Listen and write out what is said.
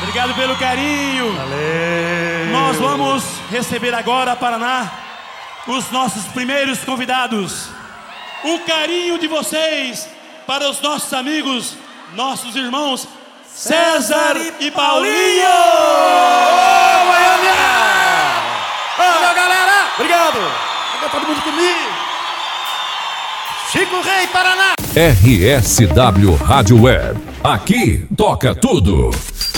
Obrigado pelo carinho. Valeu. Nós vamos receber agora, Paraná, os nossos primeiros convidados. O carinho de vocês para os nossos amigos, nossos irmãos César e Paulinho! Ô, Goiânia! Valeu, galera! Obrigado! Fica todo mundo comigo! Chico Rei, Paraná! RSW Rádio Web. Aqui toca tudo.